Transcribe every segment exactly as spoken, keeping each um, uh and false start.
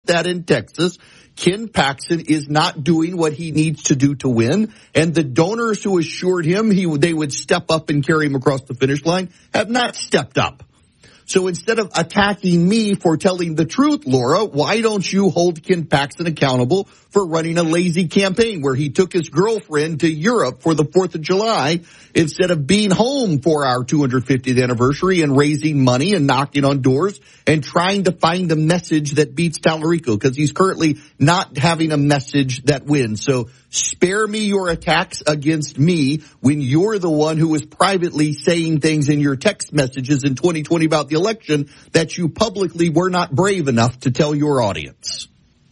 that in Texas. Ken Paxton is not doing what he needs to do to win, and the donors who assured him he they would step up and carry him across the finish line have not stepped up. So instead of attacking me for telling the truth, Laura, why don't you hold Ken Paxton accountable for running a lazy campaign where he took his girlfriend to Europe for the fourth of July instead of being home for our two hundred fiftieth anniversary and raising money and knocking on doors and trying to find a message that beats Tallarico, because he's currently not having a message that wins. So spare me your attacks against me when you're the one who was privately saying things in your text messages in twenty twenty about the election that you publicly were not brave enough to tell your audience.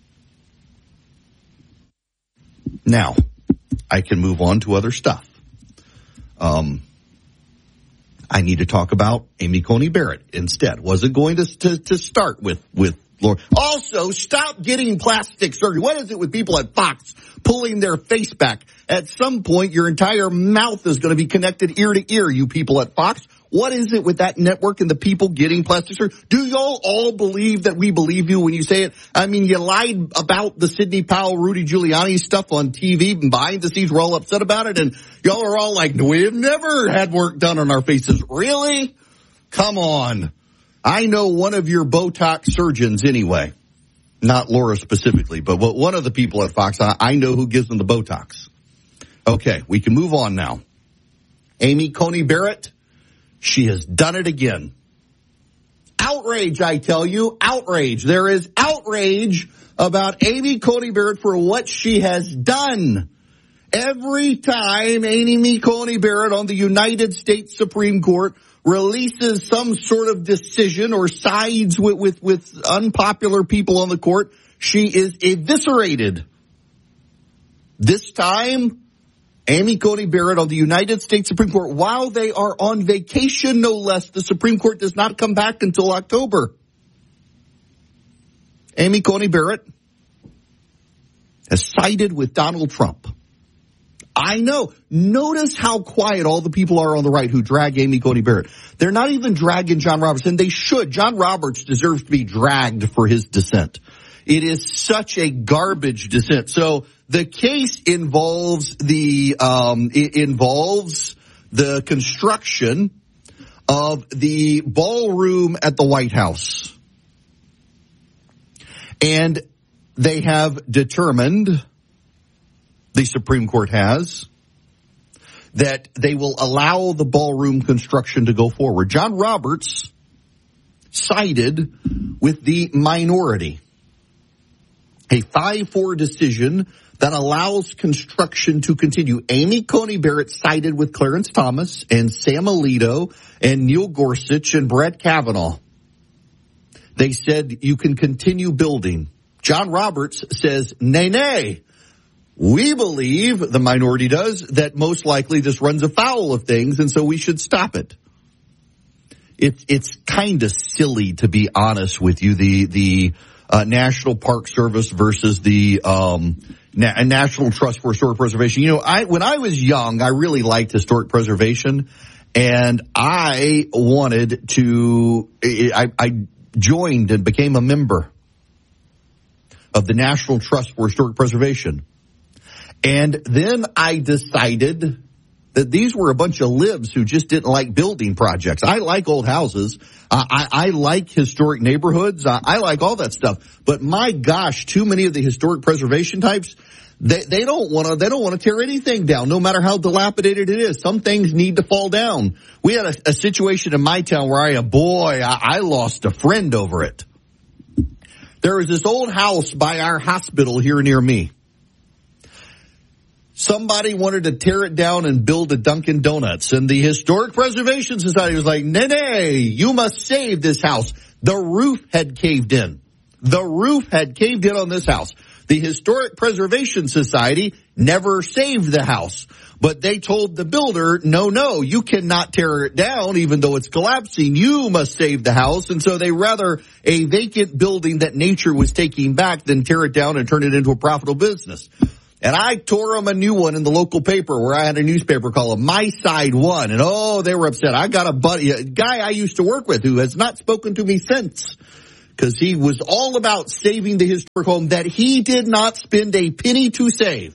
Now, I can move on to other stuff. Um, I need to talk about Amy Coney Barrett instead. Wasn't going to, to, to start with, with Laura. Also, stop getting plastic surgery. What is it with people at Fox pulling their face back? At some point, your entire mouth is going to be connected ear to ear, you people at Fox. What is it with that network and the people getting plastic surgery? Do y'all all believe that we believe you when you say it? I mean, you lied about the Sidney Powell, Rudy Giuliani stuff on T V and behind the scenes. We're all upset about it. And y'all are all like, we've never had work done on our faces. Really? Come on. I know one of your Botox surgeons anyway. Not Laura specifically, but one of the people at Fox, I know who gives them the Botox. Okay, we can move on now. Amy Coney Barrett. She has done it again. Outrage, I tell you, outrage. There is outrage about Amy Coney Barrett for what she has done. Every time Amy Coney Barrett on the United States Supreme Court releases some sort of decision or sides with, with, with unpopular people on the court, she is eviscerated. This time, Amy Coney Barrett on the United States Supreme Court, while they are on vacation, no less, the Supreme Court does not come back until October. Amy Coney Barrett has sided with Donald Trump. I know. Notice how quiet all the people are on the right who drag Amy Coney Barrett. They're not even dragging John Roberts, and they should. John Roberts deserves to be dragged for his dissent. It is such a garbage dissent. So the case involves the um, it involves the construction of the ballroom at the White House, and they have determined, the Supreme Court has, that they will allow the ballroom construction to go forward. John Roberts sided with the minority. A five four decision that allows construction to continue. Amy Coney Barrett sided with Clarence Thomas and Sam Alito and Neil Gorsuch and Brett Kavanaugh. They said you can continue building. John Roberts says, nay, nay. We believe, the minority does, that most likely this runs afoul of things, and so we should stop it. It's it's kind of silly, to be honest with you, the the uh, National Park Service versus the um, Na- National Trust for Historic Preservation. You know, I when I was young, I really liked historic preservation, and I wanted to. I, I joined and became a member of the National Trust for Historic Preservation. And then I decided that these were a bunch of libs who just didn't like building projects. I like old houses. Uh, I, I like historic neighborhoods. Uh, I like all that stuff. But my gosh, too many of the historic preservation types, they, they don't want to, they don't want to tear anything down, no matter how dilapidated it is. Some things need to fall down. We had a, a situation in my town where I, boy, I, I lost a friend over it. There was this old house by our hospital here near me. Somebody wanted to tear it down and build a Dunkin' Donuts, and the Historic Preservation Society was like, nay, nay, you must save this house. The roof had caved in. The roof had caved in on this house. The Historic Preservation Society never saved the house, but they told the builder, no, no, you cannot tear it down even though it's collapsing. You must save the house. And so they rather a vacant building that nature was taking back than tear it down and turn it into a profitable business. And I tore them a new one in the local paper where I had a newspaper called My Side One. And, oh, they were upset. I got a buddy, a guy I used to work with who has not spoken to me since, because he was all about saving the historic home that he did not spend a penny to save.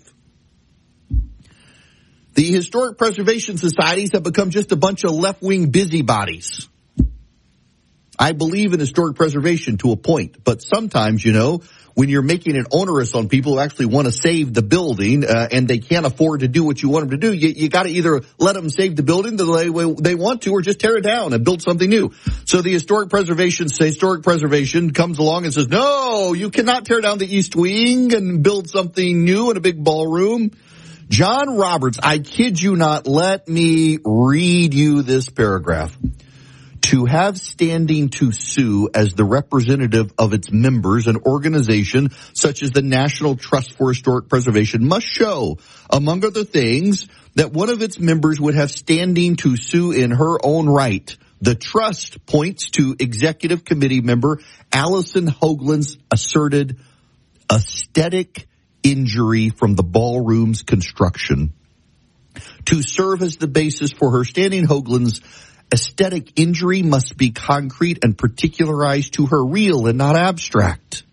The historic preservation societies have become just a bunch of left-wing busybodies. I believe in historic preservation to a point, but sometimes, you know, when you're making it onerous on people who actually want to save the building uh, and they can't afford to do what you want them to do, you, you got to either let them save the building the way they want to or just tear it down and build something new. So the historic preservation, historic preservation comes along and says, no, you cannot tear down the East Wing and build something new in a big ballroom. John Roberts, I kid you not, let me read you this paragraph. To have standing to sue as the representative of its members, an organization such as the National Trust for Historic Preservation must show, among other things, that one of its members would have standing to sue in her own right. The trust points to Executive Committee member Allison Hoagland's asserted aesthetic injury from the ballroom's construction. To serve as the basis for her standing, Hoagland's aesthetic injury must be concrete and particularized to her real and not abstract.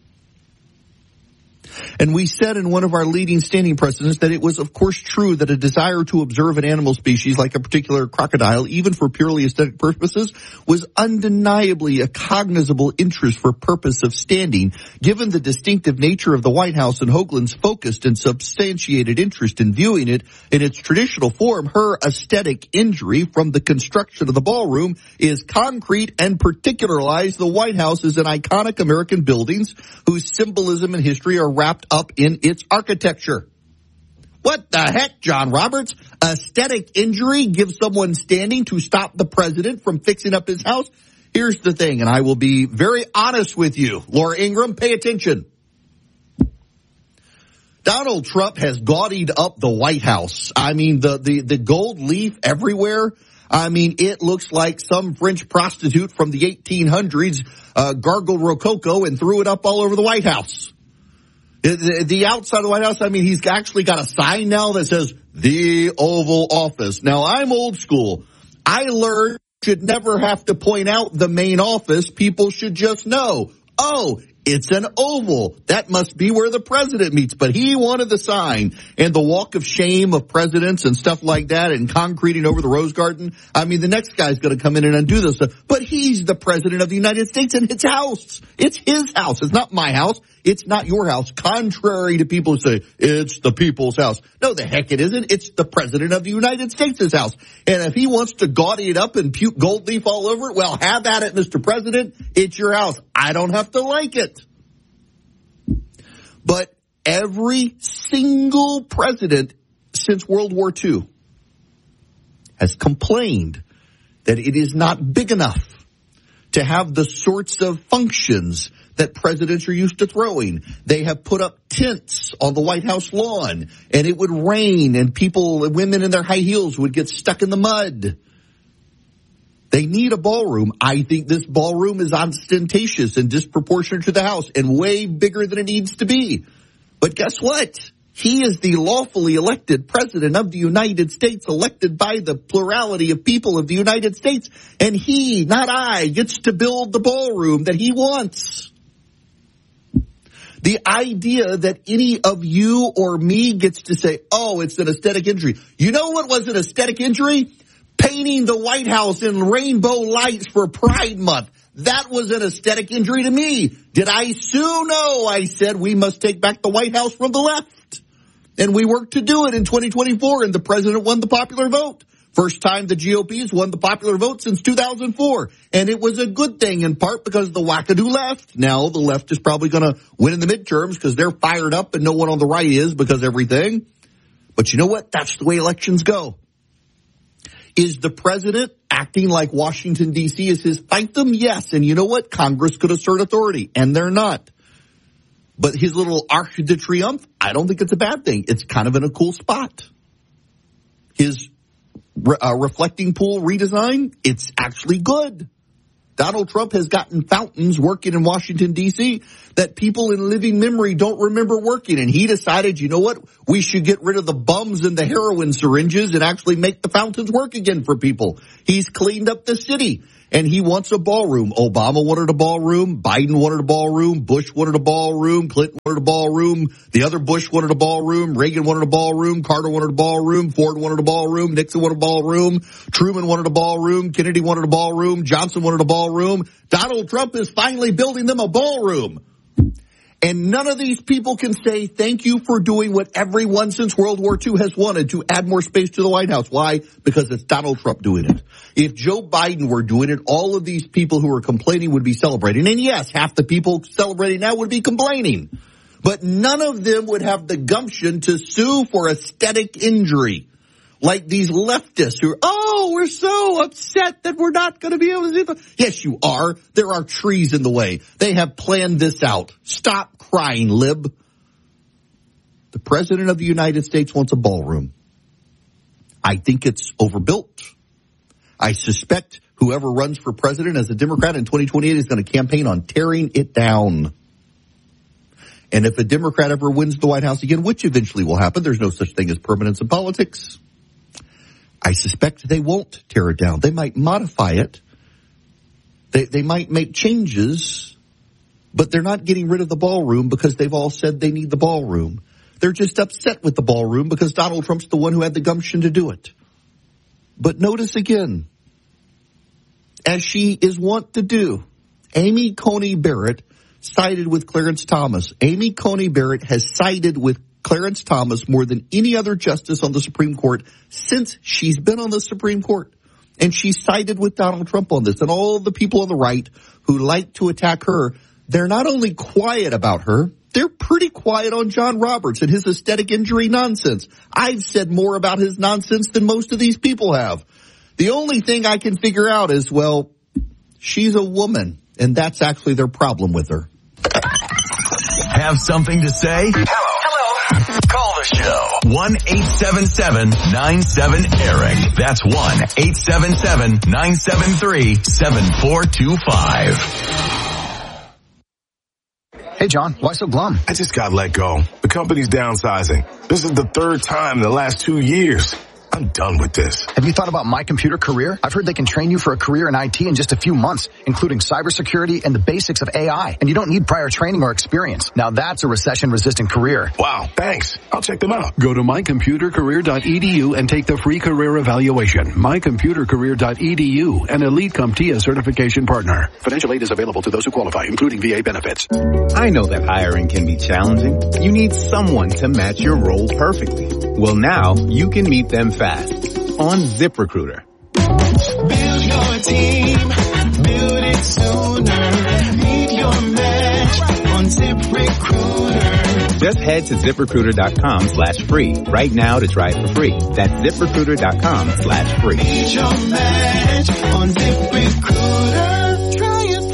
And we said in one of our leading standing precedents that it was of course true that a desire to observe an animal species like a particular crocodile, even for purely aesthetic purposes, was undeniably a cognizable interest for purpose of standing, given the distinctive nature of the White House and Hoagland's focused and substantiated interest in viewing it in its traditional form. Her aesthetic injury from the construction of the ballroom is concrete and particularized. The White House is an iconic American buildings whose symbolism and history are wrapped up in its architecture. What the heck, John Roberts? Aesthetic injury gives someone standing to stop the president from fixing up his house? Here's the thing, and I will be very honest with you. Laura Ingraham, pay attention. Donald Trump has gaudied up the White House. I mean, the, the, the gold leaf everywhere. I mean, it looks like some French prostitute from the eighteen hundreds uh, gargled Rococo and threw it up all over the White House. The, the outside of the White House, I mean, he's actually got a sign now that says, the Oval Office. Now, I'm old school. I learned you should never have to point out the main office. People should just know, oh, it's an oval. That must be where the president meets. But he wanted the sign and the walk of shame of presidents and stuff like that and concreting over the Rose Garden. I mean, the next guy's going to come in and undo this stuff. But he's the president of the United States and it's house. It's his house. It's not my house. It's not your house, contrary to people who say, it's the people's house. No, the heck it isn't. It's the president of the United States' house. And if he wants to gaudy it up and puke gold leaf all over it, well, have at it, Mister President. It's your house. I don't have to like it. But every single president since World War Two has complained that it is not big enough to have the sorts of functions that presidents are used to throwing. They have put up tents on the White House lawn, and it would rain, and people, women in their high heels would get stuck in the mud. They need a ballroom. I think this ballroom is ostentatious and disproportionate to the House and way bigger than it needs to be. But guess what? He is the lawfully elected president of the United States, elected by the plurality of people of the United States. And he, not I, gets to build the ballroom that he wants. The idea that any of you or me gets to say, oh, it's an aesthetic injury. You know what was an aesthetic injury? Painting the White House in rainbow lights for Pride Month. That was an aesthetic injury to me. Did I sue? No, I said we must take back the White House from the left. And we worked to do it in twenty twenty-four, and the president won the popular vote. First time the G O P has won the popular vote since two thousand four. And it was a good thing in part because the wackadoo left. Now the left is probably going to win in the midterms because they're fired up and no one on the right is because everything. But you know what? That's the way elections go. Is the president acting like Washington, D C is his fiefdom? Yes. And you know what? Congress could assert authority, and they're not. But his little Arc de Triomphe, I don't think it's a bad thing. It's kind of in a cool spot. His uh, reflecting pool redesign, it's actually good. Donald Trump has gotten fountains working in Washington, D C that people in living memory don't remember working. And he decided, you know what? We should get rid of the bums and the heroin syringes and actually make the fountains work again for people. He's cleaned up the city. And he wants a ballroom. Obama wanted a ballroom. Biden wanted a ballroom. Bush wanted a ballroom. Clinton wanted a ballroom. The other Bush wanted a ballroom. Reagan wanted a ballroom. Carter wanted a ballroom. Ford wanted a ballroom. Nixon wanted a ballroom. Truman wanted a ballroom. Kennedy wanted a ballroom. Johnson wanted a ballroom. Donald Trump is finally building them a ballroom. And none of these people can say thank you for doing what everyone since World War Two has wanted, to add more space to the White House. Why? Because it's Donald Trump doing it. If Joe Biden were doing it, all of these people who are complaining would be celebrating. And yes, half the people celebrating now would be complaining. But none of them would have the gumption to sue for aesthetic injury. Like these leftists who are, oh, we're so upset that we're not going to be able to do that. Yes, you are. There are trees in the way. They have planned this out. Stop crying, lib. The President of the United States wants a ballroom. I think it's overbuilt. I suspect whoever runs for president as a Democrat in twenty twenty-eight is going to campaign on tearing it down. And if a Democrat ever wins the White House again, which eventually will happen, there's no such thing as permanence in politics, I suspect they won't tear it down. They might modify it. They, they might make changes, but they're not getting rid of the ballroom because they've all said they need the ballroom. They're just upset with the ballroom because Donald Trump's the one who had the gumption to do it. But notice again, as she is wont to do, Amy Coney Barrett sided with Clarence Thomas. Amy Coney Barrett has sided with Clarence Thomas more than any other justice on the Supreme Court since she's been on the Supreme Court. And she sided with Donald Trump on this. And all the people on the right who like to attack her, they're not only quiet about her, they're pretty quiet on John Roberts and his aesthetic injury nonsense. I've said more about his nonsense than most of these people have. The only thing I can figure out is, well, she's a woman, and that's actually their problem with her. Have something to say? Hello. Call the show. one eight seven seven nine seven Eric. That's one eight seven seven nine seven three seven four two five. Hey, John, why so glum? I just got let go. The company's downsizing. This is the third time in the last two years. I'm done with this. Have you thought about My Computer Career? I've heard they can train you for a career in I T in just a few months, including cybersecurity and the basics of A I. And you don't need prior training or experience. Now that's a recession-resistant career. Wow, thanks. I'll check them out. Go to my computer career dot e d u and take the free career evaluation. my computer career dot e d u, an Elite CompTIA certification partner. Financial aid is available to those who qualify, including V A benefits. I know that hiring can be challenging. You need someone to match your role perfectly. Well, now you can meet them fast on ZipRecruiter. Build your team, build it sooner. Meet your match on ZipRecruiter. Just head to ZipRecruiter.com slash free right now to try it for free. That's ZipRecruiter.com slash free. Meet your match on ZipRecruiter. Try it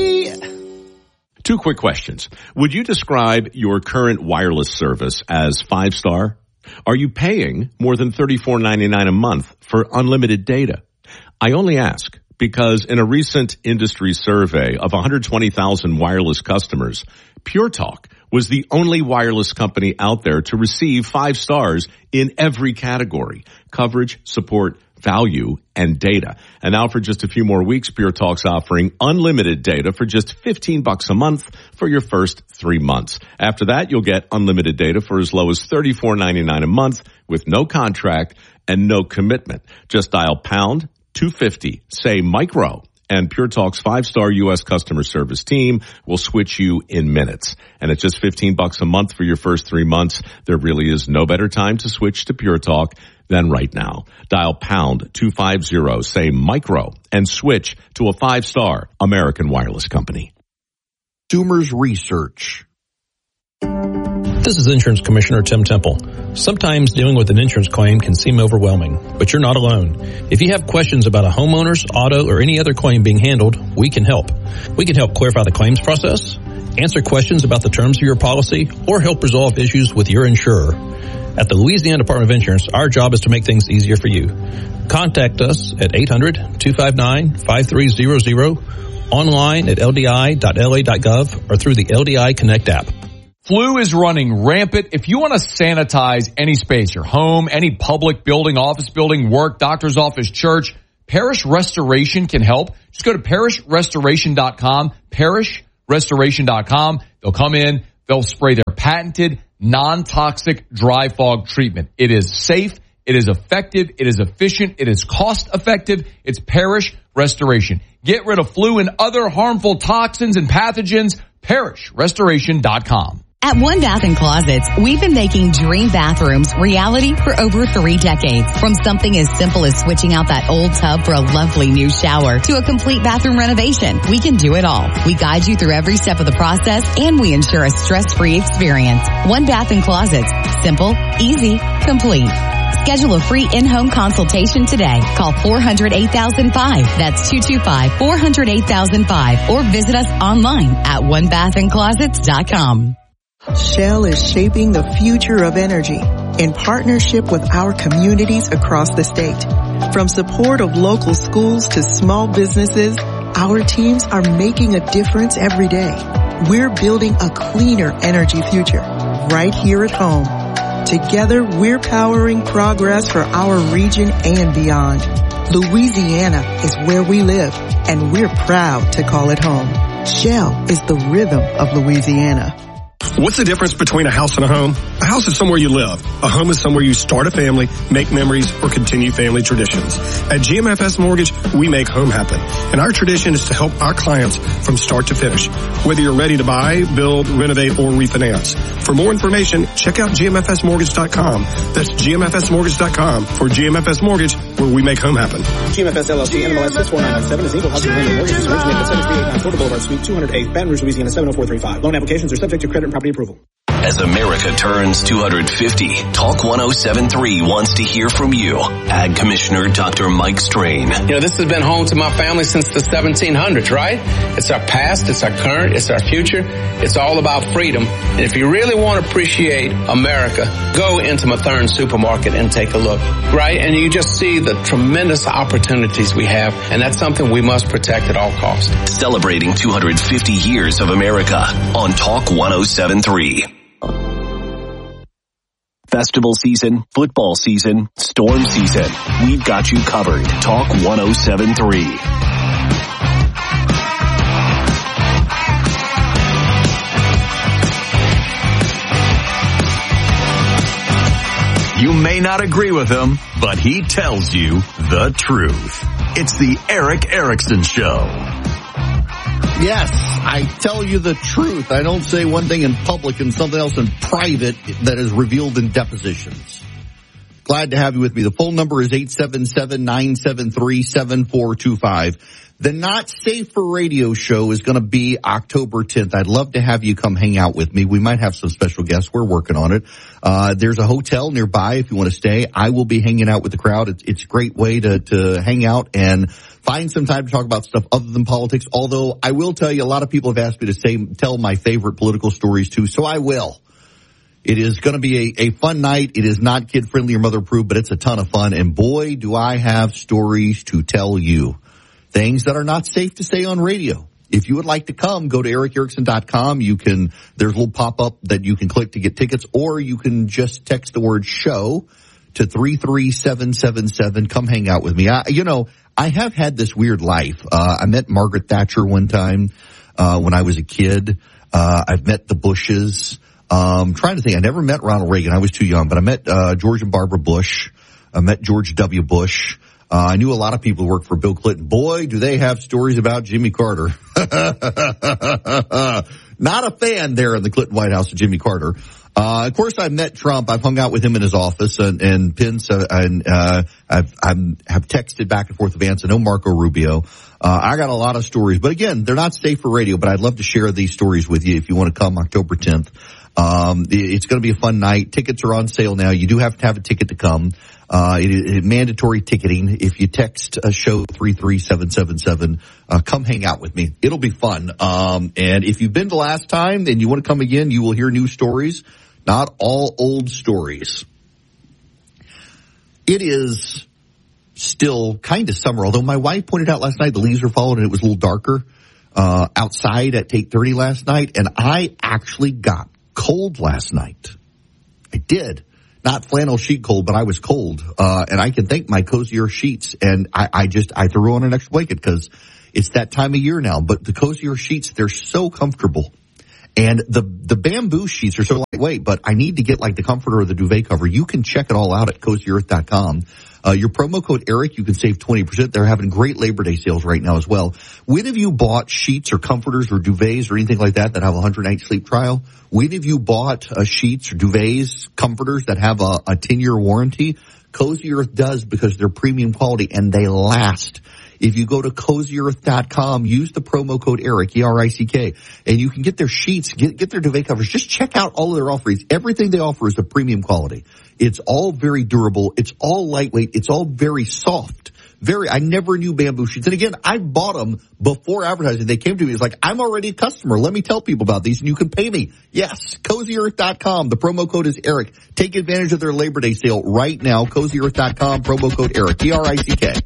free. Two quick questions. Would you describe your current wireless service as five-star? Are you paying more than thirty-four ninety-nine a month for unlimited data? I only ask because in a recent industry survey of one hundred twenty thousand wireless customers, Pure Talk was the only wireless company out there to receive five stars in every category: coverage, support, value, and data. And now for just a few more weeks, Pure Talk's offering unlimited data for just fifteen bucks a month for your first three months. After that, you'll get unlimited data for as low as thirty-four ninety-nine a month with no contract and no commitment. Just dial pound two fifty, say micro, and Pure Talk's five-star U S customer service team will switch you in minutes. And at just fifteen bucks a month for your first three months, there really is no better time to switch to Pure Talk than right now. Dial pound two fifty, say micro, and switch to a five-star American wireless company. Consumers Research. This is Insurance Commissioner Tim Temple. Sometimes dealing with an insurance claim can seem overwhelming, but you're not alone. If you have questions about a homeowner's, auto, or any other claim being handled, we can help. We can help clarify the claims process, answer questions about the terms of your policy, or help resolve issues with your insurer. At the Louisiana Department of Insurance, our job is to make things easier for you. Contact us at eight hundred two five nine five three zero zero, online at l d i dot l a dot gov, or through the L D I Connect app. Flu is running rampant. If you want to sanitize any space, your home, any public building, office building, work, doctor's office, church, Parish Restoration can help. Just go to parish restoration dot com, parish restoration dot com. They'll come in, they'll spray their patented non-toxic dry fog treatment. It is safe, it is effective, it is efficient, it is cost effective. It's Parish Restoration. Get rid of flu and other harmful toxins and pathogens. parish restoration dot com. At One Bath and Closets, we've been making dream bathrooms reality for over three decades. From something as simple as switching out that old tub for a lovely new shower to a complete bathroom renovation, we can do it all. We guide you through every step of the process, and we ensure a stress-free experience. One Bath and Closets. Simple, easy, complete. Schedule a free in-home consultation today. Call four hundred eight thousand five. That's two two five, four hundred eight thousand five. Or visit us online at one bath and closets dot com. Shell is shaping the future of energy in partnership with our communities across the state. From support of local schools to small businesses, our teams are making a difference every day. We're building a cleaner energy future right here at home. Together, we're powering progress for our region and beyond. Louisiana is where we live, and we're proud to call it home. Shell is the rhythm of Louisiana. What's the difference between a house and a home? A house is somewhere you live. A home is somewhere you start a family, make memories, or continue family traditions. At G M F S Mortgage, we make home happen. And our tradition is to help our clients from start to finish. Whether you're ready to buy, build, renovate, or refinance. For more information, check out G M F S mortgage dot com. That's G M F S mortgage dot com for G M F S Mortgage, where we make home happen. G M F S L L C, N M L S six four nine nine seven is Eagle Housing Lender Mortgages originated at seven three eight nine Florida Boulevard, Suite two oh eight, Baton Rouge, Louisiana seven oh four three five. Loan applications are subject to credit and property approval. As America turns two hundred fifty, Talk one oh seven point three wants to hear from you. Ag Commissioner Doctor Mike Strain. You know, this has been home to my family since the seventeen hundreds, right? It's our past, it's our current, it's our future. It's all about freedom. And if you really want to appreciate America, go into Mathern Supermarket and take a look, right? And you just see the tremendous opportunities we have, and that's something we must protect at all costs. Celebrating two hundred fifty years of America on Talk one oh seven point three. Festival season, football season, storm season. We've got you covered. Talk one oh seven point three. You may not agree with him, but he tells you the truth. It's the Erick Erickson Show. Yes, I tell you the truth. I don't say one thing in public and something else in private that is revealed in depositions. Glad to have you with me. The phone number is eight seven seven, nine seven three, seven four two five. The Not Safe for Radio show is going to be October tenth. I'd love to have you come hang out with me. We might have some special guests. We're working on it. Uh, there's a hotel nearby if you want to stay. I will be hanging out with the crowd. It's, it's a great way to, to hang out and find some time to talk about stuff other than politics. Although I will tell you, a lot of people have asked me to say, tell my favorite political stories too. So I will. It is going to be a, a fun night. It is not kid friendly or mother approved, but it's a ton of fun. And boy, do I have stories to tell you. Things that are not safe to say on radio. If you would like to come, go to erick erickson dot com. You can, there's a little pop-up that you can click to get tickets, or you can just text the word show to three three seven seven seven. Come hang out with me. I, you know, I have had this weird life. Uh, I met Margaret Thatcher one time, uh, when I was a kid. Uh, I've met the Bushes. Um, trying to think. I never met Ronald Reagan. I was too young, but I met, uh, George and Barbara Bush. I met George W. Bush. Uh, I knew a lot of people who worked for Bill Clinton. Boy, do they have stories about Jimmy Carter. Not a fan there in the Clinton White House of Jimmy Carter. Uh, of course, I met Trump. I've hung out with him in his office and, and Pence, uh, and, uh, I've, I'm, have texted back and forth with Vance. I know Marco Rubio. Uh, I got a lot of stories, but again, they're not safe for radio, but I'd love to share these stories with you if you want to come October tenth. Um, it's going to be a fun night. Tickets are on sale now. You do have to have a ticket to come. Uh, it is mandatory ticketing. If you text a show three three seven seven seven, uh, come hang out with me. It'll be fun. Um, and if you've been the last time and you want to come again, you will hear new stories, not all old stories. It is still kind of summer, although my wife pointed out last night the leaves were falling and it was a little darker, uh, outside at eight thirty last night. And I actually got cold last night. I did. not flannel sheet cold, but I was cold. Uh, and I can thank my Cozy Earth sheets. And I, I just, I threw on an extra blanket because it's that time of year now. But the Cozy Earth sheets, they're so comfortable. And the, the bamboo sheets are so lightweight, but I need to get like the comforter or the duvet cover. You can check it all out at cozy earth dot com. Uh, your promo code Eric, you can save twenty percent. They're having great Labor Day sales right now as well. When have you bought sheets or comforters or duvets or anything like that that have a hundred night sleep trial? When have you bought uh, sheets or duvets, comforters that have a, a ten year warranty? Cozy Earth does, because they're premium quality and they last. If you go to cozy earth dot com, use the promo code Eric, E R I C K, and you can get their sheets, get, get their duvet covers. Just check out all of their offerings. Everything they offer is a premium quality. It's all very durable. It's all lightweight. It's all very soft. Very, I never knew bamboo sheets. And again, I bought them before advertising. They came to me. It's like, I'm already a customer. Let me tell people about these and you can pay me. Yes, cozy earth dot com. The promo code is Eric. Take advantage of their Labor Day sale right now. cozy earth dot com, promo code Eric, E R I C K.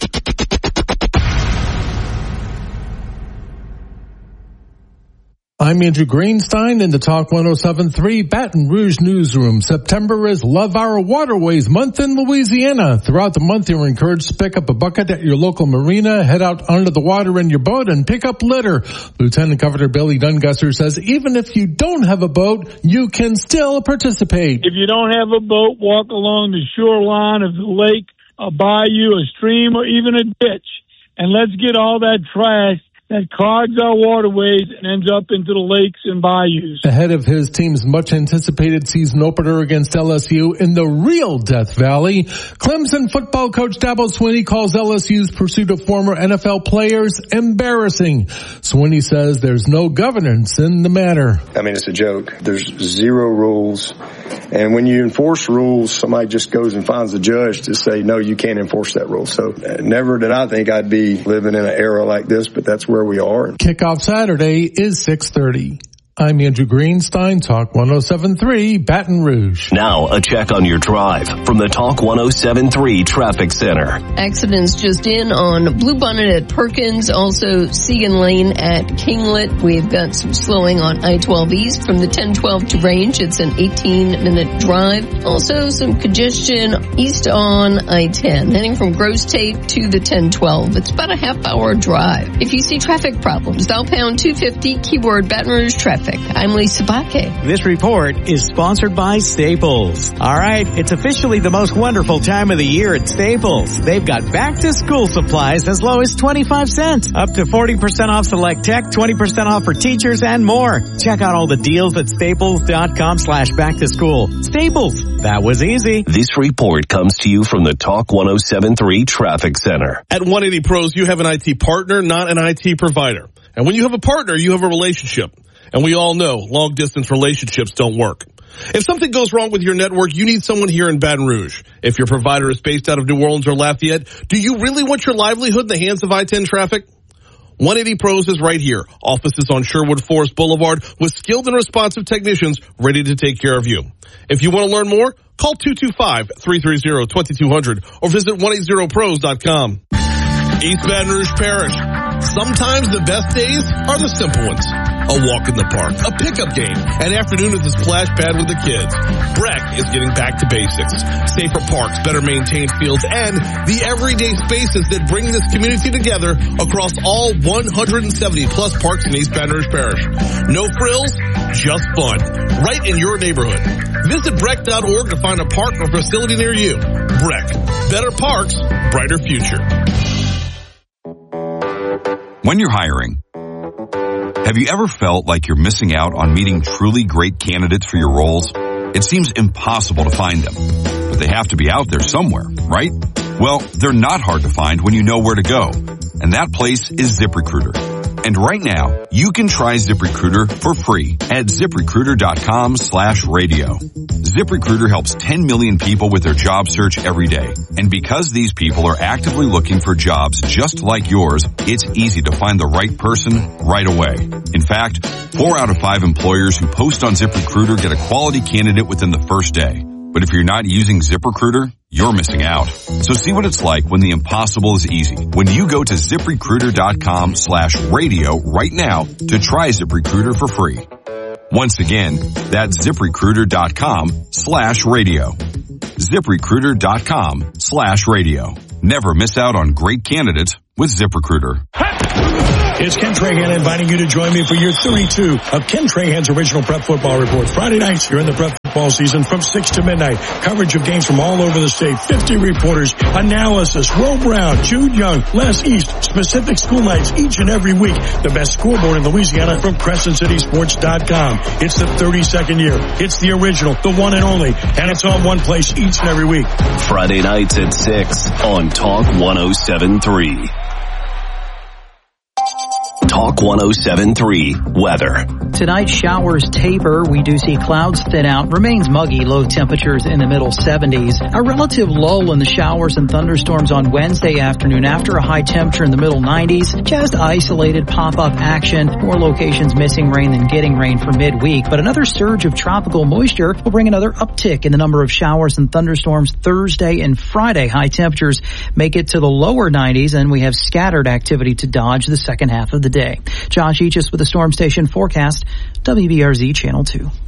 I'm Andrew Greenstein in the Talk one oh seven point three Baton Rouge Newsroom. September is Love Our Waterways Month in Louisiana. Throughout the month, you're encouraged to pick up a bucket at your local marina, head out under the water in your boat, and pick up litter. Lieutenant Governor Billy Dungusser says even if you don't have a boat, you can still participate. If you don't have a boat, walk along the shoreline of the lake, a bayou, a stream, or even a ditch, and let's get all that trash that clogs our waterways and ends up into the lakes and bayous. Ahead of his team's much-anticipated season opener against L S U in the real Death Valley, Clemson football coach Dabo Swinney calls L S U's pursuit of former N F L players embarrassing. Swinney says there's no governance in the matter. I mean, it's a joke. There's zero rules. And when you enforce rules, somebody just goes and finds a judge to say, no, you can't enforce that rule. So uh, never did I think I'd be living in an era like this, but that's where we are. Kickoff Saturday is six thirty. I'm Andrew Greenstein, Talk one oh seven point three, Baton Rouge. Now, a check on your drive from the Talk one oh seven point three Traffic Center. Accidents just in on Bluebonnet at Perkins, also Segan Lane at Kinglet. We've got some slowing on I twelve East from the ten twelve to Range. It's an eighteen minute drive. Also some congestion east on I ten, heading from Gross Tate to the ten twelve. It's about a half hour drive. If you see traffic problems, dial pound two fifty, keyword Baton Rouge Traffic. I'm Lisa Bakke. This report is sponsored by Staples. All right, it's officially the most wonderful time of the year at Staples. They've got back-to-school supplies as low as twenty-five cents, up to forty percent off select tech, twenty percent off for teachers, and more. Check out all the deals at staples.com slash back-to-school. Staples, that was easy. This report comes to you from the Talk one oh seven point three Traffic Center. At one eighty Pros, you have an I T partner, not an I T provider. And when you have a partner, you have a relationship. And we all know long-distance relationships don't work. If something goes wrong with your network, you need someone here in Baton Rouge. If your provider is based out of New Orleans or Lafayette, do you really want your livelihood in the hands of I ten traffic? one eighty Pros is right here. Offices on Sherwood Forest Boulevard with skilled and responsive technicians ready to take care of you. If you want to learn more, call two two five, three three zero, two two zero zero or visit one eighty pros dot com. East Baton Rouge Parish. Sometimes the best days are the simple ones. A walk in the park, a pickup game, an afternoon at the splash pad with the kids. Breck is getting back to basics. Safer parks, better maintained fields, and the everyday spaces that bring this community together across all one hundred seventy plus parks in East Baton Rouge Parish. No frills, just fun. Right in your neighborhood. Visit breck dot org to find a park or facility near you. Breck. Better parks, brighter future. When you're hiring, have you ever felt like you're missing out on meeting truly great candidates for your roles? It seems impossible to find them, but they have to be out there somewhere, right? Well, they're not hard to find when you know where to go, and that place is ZipRecruiter. And right now, you can try ZipRecruiter for free at ZipRecruiter.com slash radio. ZipRecruiter helps ten million people with their job search every day. And because these people are actively looking for jobs just like yours, it's easy to find the right person right away. In fact, four out of five employers who post on ZipRecruiter get a quality candidate within the first day. But if you're not using ZipRecruiter, you're missing out. So see what it's like when the impossible is easy. When you go to ZipRecruiter.com slash radio right now to try ZipRecruiter for free. Once again, that's ZipRecruiter.com slash radio. ZipRecruiter.com slash radio. Never miss out on great candidates with ZipRecruiter. It's Ken Trahan inviting you to join me for year thirty-two of Ken Trahan's original Prep Football Report. Friday nights here in the Prep Football season from six to midnight. Coverage of games from all over the state. fifty reporters, analysis, Ro Brown, Jude Young, Les East, specific school nights each and every week. The best scoreboard in Louisiana from Crescent City Sports dot com. It's the thirty-second year. It's the original, the one and only, and it's on one place each and every week. Friday nights at six on Talk one oh seven point three. Talk one oh seven point three weather. Tonight, showers taper. We do see clouds thin out. Remains muggy. Low temperatures in the middle seventies. A relative lull in the showers and thunderstorms on Wednesday afternoon after a high temperature in the middle nineties. Just isolated pop-up action. More locations missing rain than getting rain for midweek. But another surge of tropical moisture will bring another uptick in the number of showers and thunderstorms Thursday and Friday. High temperatures make it to the lower nineties, and we have scattered activity to dodge the second half of the day. Josh Eachus with the Storm Station forecast, W B R Z Channel two.